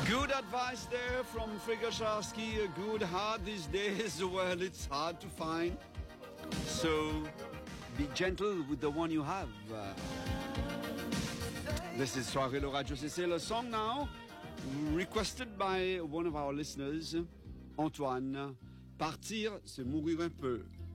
Good advice there from Frigasharsky. A good heart these days, well, it's hard to find. So, be gentle with the one you have. This is Soirée le Radio CC, a song now requested by one of our listeners, Antoine. Partir, c'est mourir un peu.